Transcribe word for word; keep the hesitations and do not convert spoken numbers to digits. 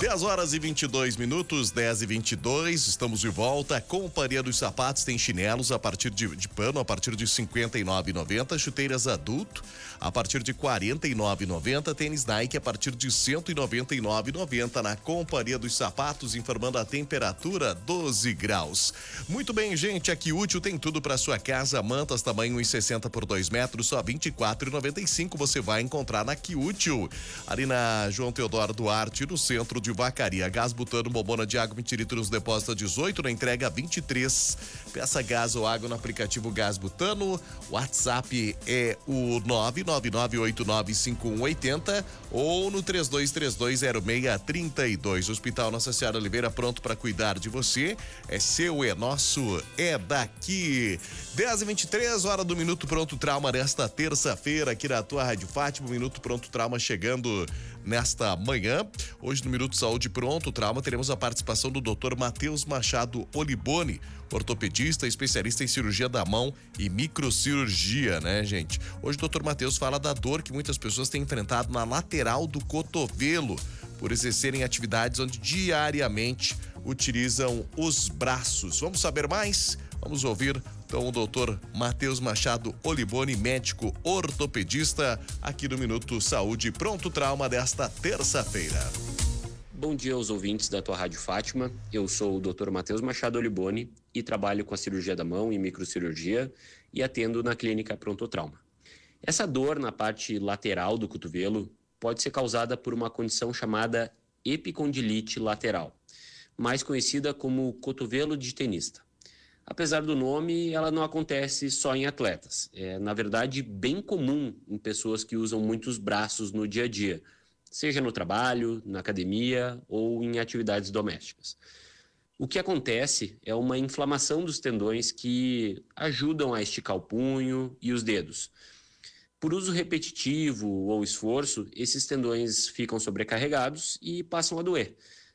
dez horas e vinte e dois minutos, dez e vinte e dois, estamos de volta. A Companhia dos Sapatos tem chinelos a partir de, de pano a partir de cinquenta e nove reais e noventa centavos, chuteiras adulto a partir de quarenta e nove reais e noventa centavos, tênis Nike a partir de cento e noventa e nove reais e noventa centavos. Na Companhia dos Sapatos, informando a temperatura doze graus. Muito bem, gente, aqui Útil tem tudo para sua casa, mantas tamanho um e sessenta por dois metros, só vinte e quatro reais e noventa e cinco centavos você vai encontrar na Que Útil, ali na João Teodoro Duarte, no centro de Vacaria. Gás butano, bombona de água, vinte litros, depósito a dezoito, na entrega vinte e três. Peça gás ou água no aplicativo Gás Butano. WhatsApp é o nove nove nove oito nove cinco um oito zero ou no três dois três dois zero seis três dois. Hospital Nossa Senhora Oliveira, pronto para cuidar de você. É seu, é nosso, é daqui. dez e vinte e três, hora do Minuto Pronto Trauma desta terça-feira aqui na tua Rádio Fátima. Minuto Pronto Trauma chegando nesta manhã. Hoje no Minuto Saúde Pronto Trauma teremos a participação do doutor Matheus Machado Oliboni, ortopedista, especialista em cirurgia da mão e microcirurgia, né, gente? Hoje o doutor Matheus fala da dor que muitas pessoas têm enfrentado na lateral do cotovelo por exercerem atividades onde diariamente utilizam os braços. Vamos saber mais? Vamos ouvir então o doutor Matheus Machado Oliboni, médico ortopedista, aqui no Minuto Saúde Pronto Trauma desta terça-feira. Bom dia aos ouvintes da tua Rádio Fátima. Eu sou o doutor Matheus Machado Oliboni e trabalho com a cirurgia da mão e microcirurgia e atendo na clínica Pronto Trauma. Essa dor na parte lateral do cotovelo pode ser causada por uma condição chamada epicondilite lateral, mais conhecida como cotovelo de tenista. Apesar do nome, ela não acontece só em atletas. É, na verdade, bem comum em pessoas que usam muitos braços no dia a dia, seja no trabalho, na academia ou em atividades domésticas. O que acontece é uma inflamação dos tendões que ajudam a esticar o punho e os dedos. Por uso repetitivo ou esforço, esses tendões ficam sobrecarregados e passam a doer.